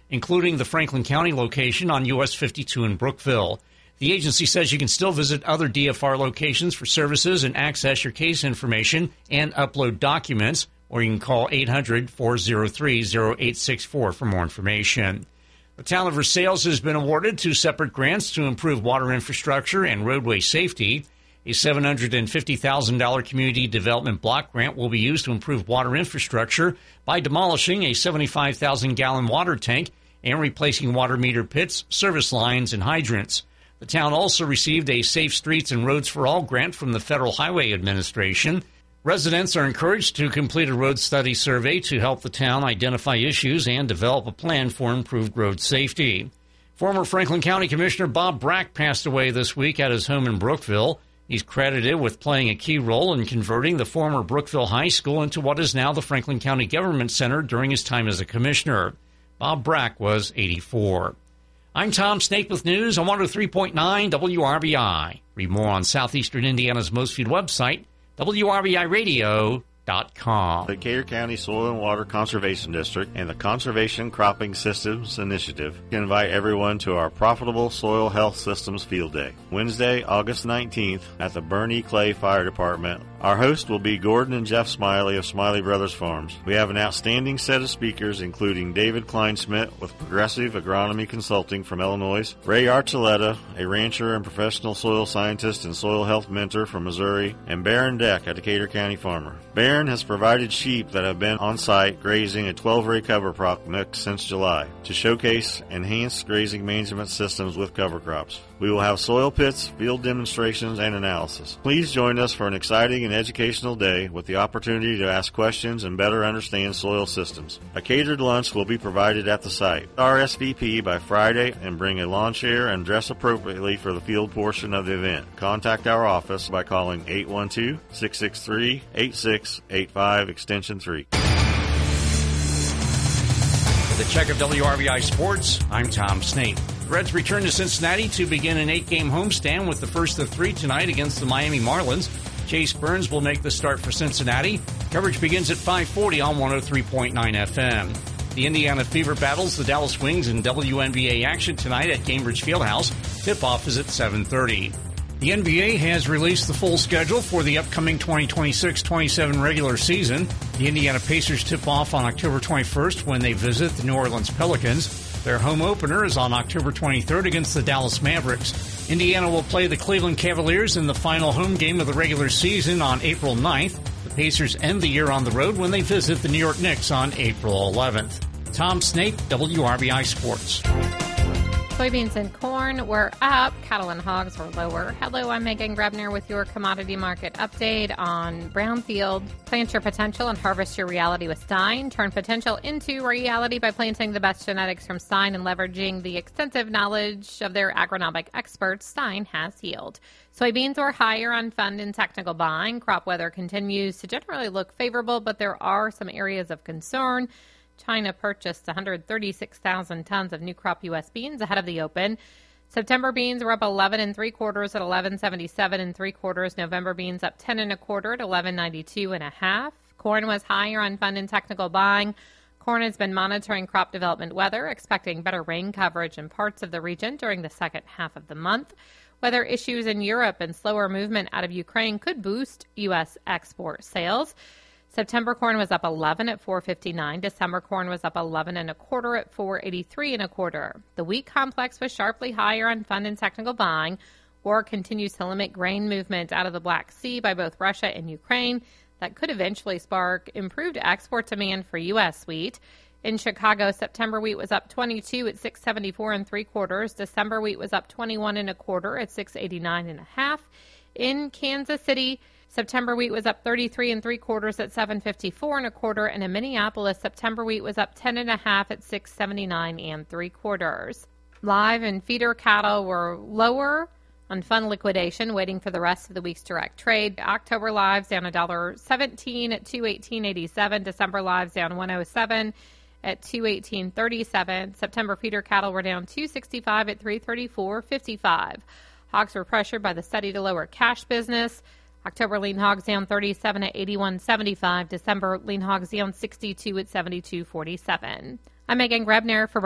including the Franklin County location on US 52 in Brookville. The agency says you can still visit other DFR locations for services and access your case information and upload documents, or you can call 800-403-0864 for more information. The town of Versailles has been awarded 2 separate grants to improve water infrastructure and roadway safety. A $750,000 community development block grant will be used to improve water infrastructure by demolishing a 75,000-gallon water tank and replacing water meter pits, service lines, and hydrants. The town also received a Safe Streets and Roads for All grant from the Federal Highway Administration. Residents are encouraged to complete a road study survey to help the town identify issues and develop a plan for improved road safety. Former Franklin County Commissioner Bob Brack passed away this week at his home in Brookville. He's credited with playing a key role in converting the former Brookville High School into what is now the Franklin County Government Center during his time as a commissioner. Bob Brack was 84. I'm Tom Snake with news on 103.9 WRBI. Read more on Southeastern Indiana's most viewed website, WRBIRadio.com. The Decatur County Soil and Water Conservation District and the Conservation Cropping Systems Initiative invite everyone to our Profitable Soil Health Systems Field Day, Wednesday, August 19th at the Bernie Clay Fire Department. Our host will be Gordon and Jeff Smiley of Smiley Brothers Farms. We have an outstanding set of speakers, including David Kleinsmith with Progressive Agronomy Consulting from Illinois, Ray Archuleta, a rancher and professional soil scientist and soil health mentor from Missouri, and Baron Deck, a Decatur County farmer. Baron has provided sheep that have been on site grazing a 12-ray cover crop mix since July to showcase enhanced grazing management systems with cover crops. We will have soil pits, field demonstrations, and analysis. Please join us for an exciting and educational day with the opportunity to ask questions and better understand soil systems. A catered lunch will be provided at the site. RSVP by Friday and bring a lawn chair and dress appropriately for the field portion of the event. Contact our office by calling 812-663-8685 extension 3. The check of WRBI Sports, I'm Tom Snape. The Reds return to Cincinnati to begin an 8-game homestand with the first of 3 tonight against the Miami Marlins. Chase Burns will make the start for Cincinnati. Coverage begins at 5:40 on 103.9 FM. The Indiana Fever battles the Dallas Wings in WNBA action tonight at Gainbridge Fieldhouse. Tip-off is at 7:30. The NBA has released the full schedule for the upcoming 2026-27 regular season. The Indiana Pacers tip off on October 21st when they visit the New Orleans Pelicans. Their home opener is on October 23rd against the Dallas Mavericks. Indiana will play the Cleveland Cavaliers in the final home game of the regular season on April 9th. The Pacers end the year on the road when they visit the New York Knicks on April 11th. Tom Snape, WRBI Sports. Soybeans and corn were up. Cattle and hogs were lower. Hello, I'm Megan Grebner with your commodity market update on Brownfield. Plant your potential and harvest your reality with Stein. Turn potential into reality by planting the best genetics from Stein and leveraging the extensive knowledge of their agronomic experts. Stein has yield. Soybeans were higher on fund and technical buying. Crop weather continues to generally look favorable, but there are some areas of concern. China purchased 136,000 tons of new crop U.S. beans ahead of the open. September beans were up 11 3/4 at 11.77 3/4. November beans up 10 1/4 at 11.92 1/2. Corn was higher on fund and technical buying. Corn has been monitoring crop development weather, expecting better rain coverage in parts of the region during the second half of the month. Weather issues in Europe and slower movement out of Ukraine could boost U.S. export sales. September corn was up 11 at 4.59. December corn was up 11 1/4 at 4.83 1/4. The wheat complex was sharply higher on fund and technical buying. War continues to limit grain movement out of the Black Sea by both Russia and Ukraine. That could eventually spark improved export demand for U.S. wheat. In Chicago, September wheat was up 22 at 6.74 3/4. December wheat was up 21 1/4 at 6.89 1/2. In Kansas City, September wheat was up 33 3/4 at 7.54 1/4, and in Minneapolis, September wheat was up 10 1/2 at 6.79 3/4. Live and feeder cattle were lower on fund liquidation, waiting for the rest of the week's direct trade. October lives down $1.17 at 218.87. December lives down 107 at 218.37. September feeder cattle were down 265 at 334.55. Hogs were pressured by the steady to lower cash business. October lean hogs down 37 at 81.75. December lean hogs down 62 at 72.47. I'm Megan Grebner for